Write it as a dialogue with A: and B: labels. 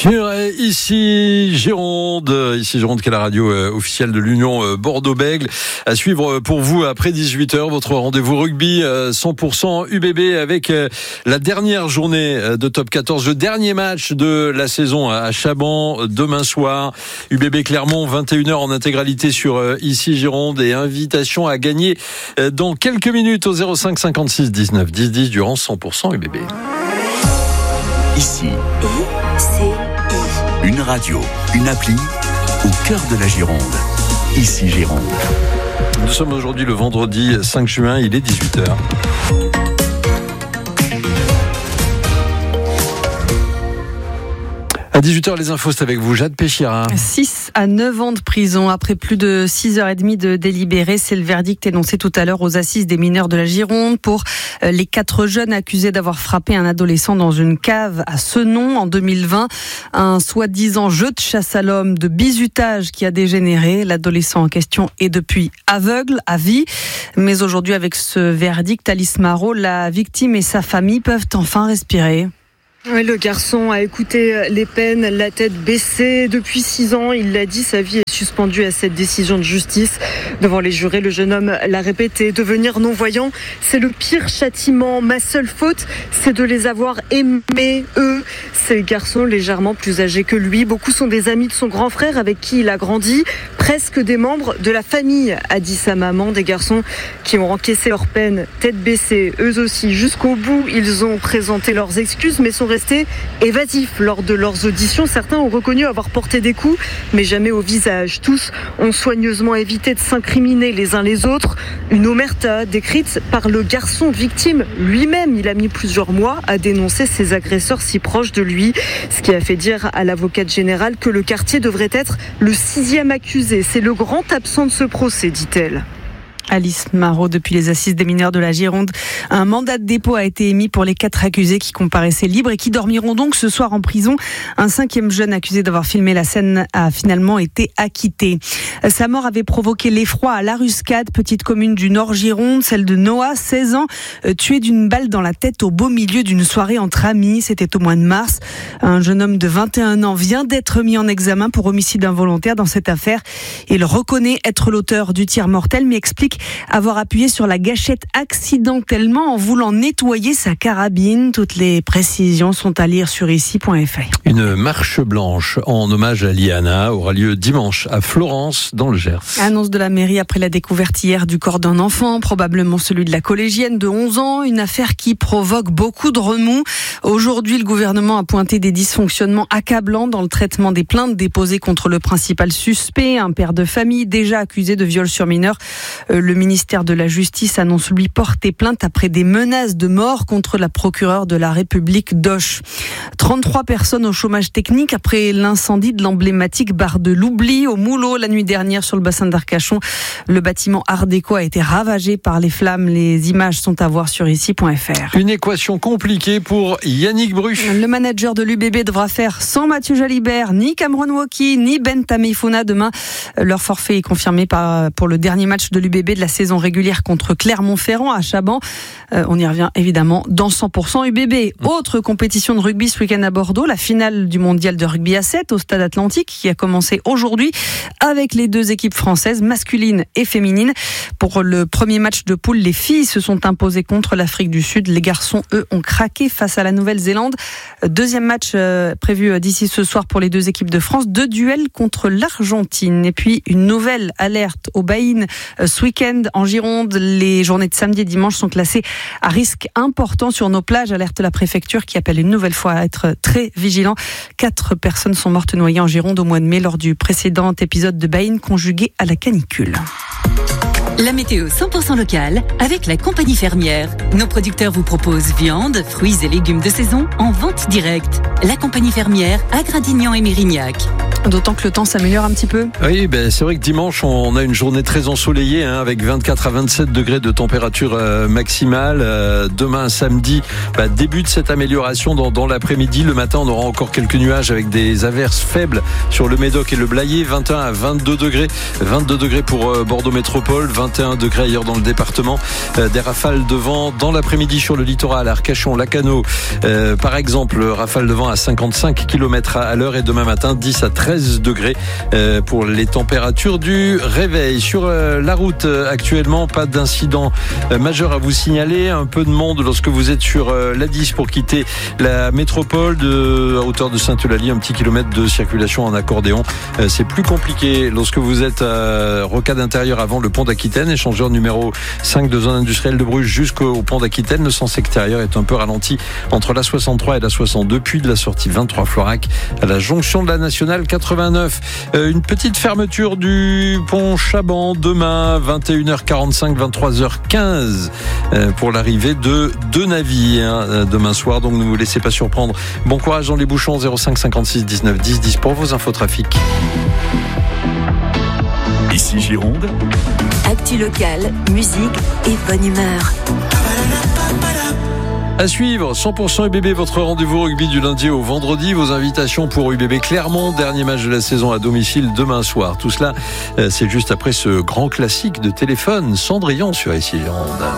A: Sur ici Gironde qui est la radio officielle de l'Union Bordeaux-Bègles. À suivre pour vous après 18h, votre rendez-vous rugby 100% UBB avec la dernière journée de Top 14, le dernier match de la saison à Chaban demain soir. UBB Clermont, 21h en intégralité sur ici Gironde et invitation à gagner dans quelques minutes au 05 56 19 10 10 durant 100% UBB.
B: Ici, une radio, une appli au cœur de la Gironde. Ici Gironde.
A: Nous sommes aujourd'hui le vendredi 5 juin, il est 18h. À 18h, les infos, c'est avec vous, Jade Péchira.
C: 6 à 9 ans de prison après plus de 6h30 de délibéré. C'est le verdict énoncé tout à l'heure aux assises des mineurs de la Gironde pour les 4 jeunes accusés d'avoir frappé un adolescent dans une cave à Senon en 2020. Un soi-disant jeu de chasse à l'homme, de bizutage qui a dégénéré. L'adolescent en question est depuis aveugle à vie. Mais aujourd'hui, avec ce verdict, Alice Marot, la victime et sa famille peuvent enfin respirer.
D: Oui, le garçon a écouté les peines, la tête baissée. Depuis 6 ans, il l'a dit, sa vie est suspendue à cette décision de justice. Devant les jurés, le jeune homme l'a répété, devenir non-voyant, c'est le pire châtiment. Ma seule faute, c'est de les avoir aimés, eux. Ces garçons légèrement plus âgés que lui. Beaucoup sont des amis de son grand frère avec qui il a grandi. Presque des membres de la famille, a dit sa maman. Des garçons qui ont encaissé leur peine, tête baissée, eux aussi. Jusqu'au bout, ils ont présenté leurs excuses, mais sont restés évasifs lors de leurs auditions. Certains ont reconnu avoir porté des coups, mais jamais au visage. Tous ont soigneusement évité de s'incriminer les uns les autres. Une omerta décrite par le garçon victime lui-même. Il a mis plusieurs mois à dénoncer ses agresseurs si proches de lui. Ce qui a fait dire à l'avocate générale que le quartier devrait être le 6e accusé. C'est le grand absent de ce procès, dit-elle.
C: Alice Marot, depuis les assises des mineurs de la Gironde. Un mandat de dépôt a été émis pour les 4 accusés qui comparaissaient libres et qui dormiront donc ce soir en prison. Un 5e jeune accusé d'avoir filmé la scène a finalement été acquitté. Sa mort avait provoqué l'effroi à La Ruscade, petite commune du Nord Gironde, celle de Noah, 16 ans, tué d'une balle dans la tête au beau milieu d'une soirée entre amis. C'était au mois de mars. Un jeune homme de 21 ans vient d'être mis en examen pour homicide involontaire dans cette affaire. Il reconnaît être l'auteur du tir mortel, mais explique avoir appuyé sur la gâchette accidentellement en voulant nettoyer sa carabine. Toutes les précisions sont à lire sur ici.fr.
A: Une marche blanche en hommage à Liana aura lieu dimanche à Florence, dans le Gers.
C: Annonce de la mairie après la découverte hier du corps d'un enfant, probablement celui de la collégienne de 11 ans. Une affaire qui provoque beaucoup de remous. Aujourd'hui, le gouvernement a pointé des dysfonctionnements accablants dans le traitement des plaintes déposées contre le principal suspect, un père de famille déjà accusé de viol sur mineur. Le ministère de la Justice annonce lui porter plainte après des menaces de mort contre la procureure de la République d'Auch. 33 personnes au chômage technique après l'incendie de l'emblématique bar de l'Oubli au Moulot la nuit dernière sur le bassin d'Arcachon. Le bâtiment Art déco a été ravagé par les flammes. Les images sont à voir sur ici.fr.
A: Une équation compliquée pour Yannick Bru.
C: Le manager de l'UBB devra faire sans Mathieu Jalibert, ni Cameron Woki, ni Ben Tameifuna demain. Leur forfait est confirmé pour le dernier match de l'UBB de la saison régulière contre Clermont-Ferrand à Chaban. On y revient évidemment dans 100% UBB. Autre compétition de rugby ce week-end à Bordeaux, la finale du mondial de rugby à 7 au Stade Atlantique qui a commencé aujourd'hui avec les 2 équipes françaises, masculines et féminines. Pour le premier match de poule, les filles se sont imposées contre l'Afrique du Sud. Les garçons, eux, ont craqué face à la Nouvelle-Zélande. Deuxième match prévu d'ici ce soir pour les 2 équipes de France. 2 duels contre l'Argentine. Et puis une nouvelle alerte au Baïn ce week-end en Gironde. Les journées de samedi et dimanche sont classées à risque important sur nos plages. Alerte la préfecture qui appelle une nouvelle fois à être très vigilant. 4 personnes sont mortes noyées en Gironde au mois de mai lors du précédent épisode de Baïn conjugué à la canicule.
E: La météo 100% locale avec la compagnie fermière. Nos producteurs vous proposent viande, fruits et légumes de saison en vente directe. La compagnie fermière à Gradignan et Mérignac.
C: D'autant que le temps s'améliore un petit peu.
A: Oui, c'est vrai que dimanche, on a une journée très ensoleillée, avec 24 à 27 degrés de température maximale. Demain, samedi, début de cette amélioration dans l'après-midi. Le matin, on aura encore quelques nuages avec des averses faibles sur le Médoc et le Blayais. 21 à 22 degrés. 22 degrés pour Bordeaux Métropole, 21 degrés ailleurs dans le département. Des rafales de vent dans l'après-midi sur le littoral, Arcachon, Lacanau. Par exemple, rafales de vent à 55 km à l'heure. Et demain matin, 10 à 13 degrés pour les températures du réveil. Sur la route actuellement, pas d'incident majeur à vous signaler. Un peu de monde lorsque vous êtes sur l'A10 pour quitter la métropole à hauteur de Sainte-Eulalie, un petit kilomètre de circulation en accordéon. C'est plus compliqué lorsque vous êtes à Rocade intérieur avant le pont d'Aquitaine, échangeur numéro 5 de zone industrielle de Bruges jusqu'au pont d'Aquitaine. Le sens extérieur est un peu ralenti entre la 63 et la 62, puis de la sortie 23 Florac à la jonction de la nationale 89. Une petite fermeture du pont Chaban demain, 21h45, 23h15 pour l'arrivée de deux navires demain soir. Donc ne vous laissez pas surprendre. Bon courage dans les bouchons. 05 56 19 10 10 pour vos infos trafic.
B: Ici Gironde.
E: Actu locale, musique et bonne humeur.
A: À suivre, 100% UBB, votre rendez-vous rugby du lundi au vendredi. Vos invitations pour UBB Clermont, dernier match de la saison à domicile demain soir. Tout cela, c'est juste après ce grand classique de téléphone, Cendrillon sur Ici Gironde.